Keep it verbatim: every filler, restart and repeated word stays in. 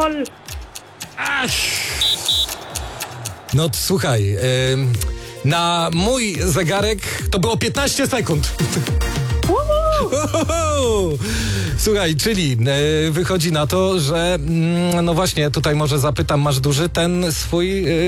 gol! Ach. No słuchaj, yy, na mój zegarek to było piętnaście sekund. Słuchaj, czyli yy, wychodzi na to, że yy, no właśnie tutaj może zapytam, masz duży ten swój... Yy,